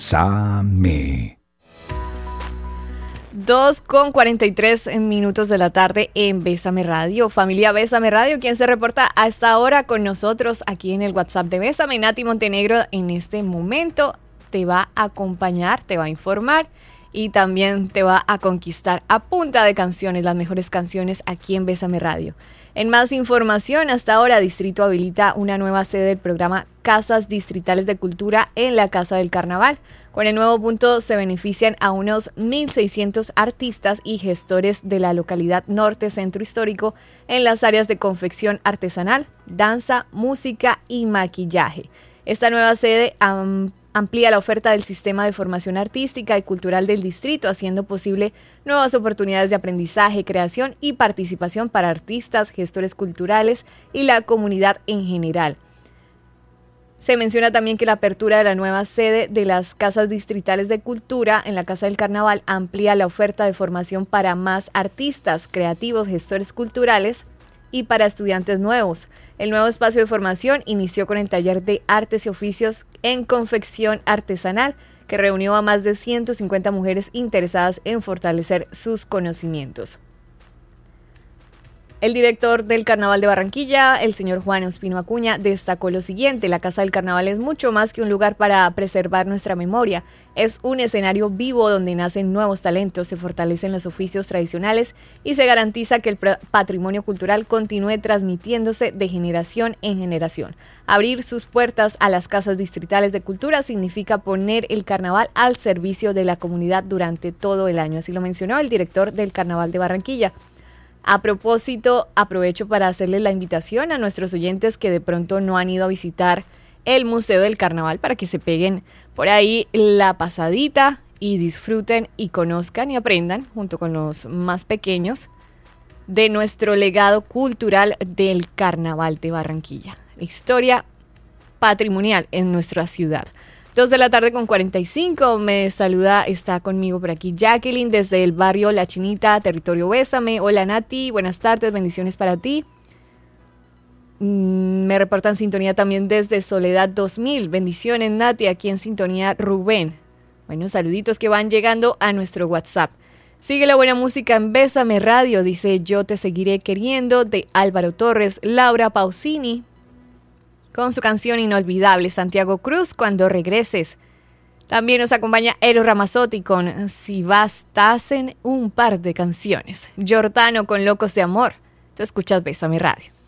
Bésame. 2:43 de la tarde en Bésame Radio. Familia Bésame Radio, quien se reporta a esta hora con nosotros aquí en el WhatsApp de Bésame. Nati Montenegro en este momento te va a acompañar, te va a informar y también te va a conquistar a punta de canciones, las mejores canciones aquí en Bésame Radio. En más información, hasta ahora Distrito habilita una nueva sede del programa Casas Distritales de Cultura en la Casa del Carnaval. Con el nuevo punto se benefician a unos 1.600 artistas y gestores de la localidad norte centro histórico en las áreas de confección artesanal, danza, música y maquillaje. Esta nueva sede amplía la oferta del sistema de formación artística y cultural del distrito, haciendo posible nuevas oportunidades de aprendizaje, creación y participación para artistas, gestores culturales y la comunidad en general. Se menciona también que la apertura de la nueva sede de las Casas Distritales de Cultura en la Casa del Carnaval amplía la oferta de formación para más artistas, creativos, gestores culturales y para estudiantes nuevos. El nuevo espacio de formación inició con el taller de artes y oficios en confección artesanal, que reunió a más de 150 mujeres interesadas en fortalecer sus conocimientos. El director del Carnaval de Barranquilla, el señor Juan Ospino Acuña, destacó lo siguiente: la Casa del Carnaval es mucho más que un lugar para preservar nuestra memoria. Es un escenario vivo donde nacen nuevos talentos, se fortalecen los oficios tradicionales y se garantiza que el patrimonio cultural continúe transmitiéndose de generación en generación. Abrir sus puertas a las casas distritales de cultura significa poner el carnaval al servicio de la comunidad durante todo el año. Así lo mencionó el director del Carnaval de Barranquilla. A propósito, aprovecho para hacerles la invitación a nuestros oyentes que de pronto no han ido a visitar el Museo del Carnaval para que se peguen por ahí la pasadita y disfruten y conozcan y aprendan junto con los más pequeños de nuestro legado cultural del Carnaval de Barranquilla. La historia patrimonial en nuestra ciudad. 2:45 me saluda, está conmigo por aquí Jacqueline desde el barrio La Chinita, territorio Bésame. Hola Nati, buenas tardes, bendiciones para ti. Me reportan sintonía también desde Soledad 2000. Bendiciones Nati, aquí en sintonía Rubén. Bueno, saluditos que van llegando a nuestro WhatsApp. Sigue la buena música en Bésame Radio, dice Yo te seguiré queriendo, de Álvaro Torres, Laura Pausini, con su canción inolvidable Santiago Cruz, Cuando regreses. También nos acompaña Eros Ramazzotti con Si bastasen un par de canciones. Giordano con Locos de Amor. Tú escuchas Bésame Radio.